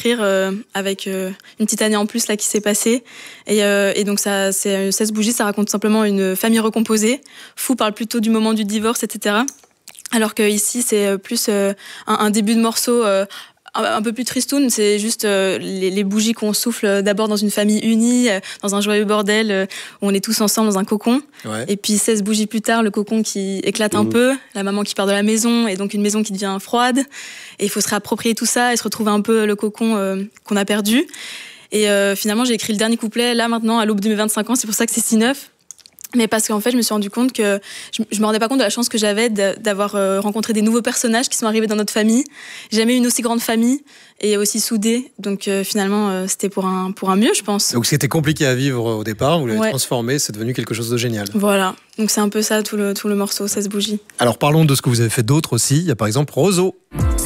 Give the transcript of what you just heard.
écrire avec une petite année en plus là qui s'est passée. Et donc ça, c'est 16 bougies, ça raconte simplement une famille recomposée. Fou parle plutôt du moment du divorce, etc. Alors que ici c'est plus un début de morceau un peu plus tristoun, c'est juste les bougies qu'on souffle d'abord dans une famille unie, dans un joyeux bordel où on est tous ensemble dans un cocon. Ouais. Et puis 16 bougies plus tard, le cocon qui éclate un peu, la maman qui part de la maison et donc une maison qui devient froide. Et il faut se réapproprier tout ça et se retrouver un peu le cocon qu'on a perdu. Et finalement, j'ai écrit le dernier couplet là maintenant à l'aube de mes 25 ans, c'est pour ça que c'est si neuf. Mais parce qu'en fait, je me suis rendu compte que je me rendais pas compte de la chance que j'avais d'avoir rencontré des nouveaux personnages qui sont arrivés dans notre famille. J'ai jamais eu une aussi grande famille et aussi soudée. Donc finalement, c'était pour un mieux, je pense. Donc c'était compliqué à vivre au départ, vous l'avez transformé, c'est devenu quelque chose de génial. Voilà, donc c'est un peu ça tout le morceau, 16 bougies. Alors parlons de ce que vous avez fait d'autre aussi. Il y a par exemple Roseau.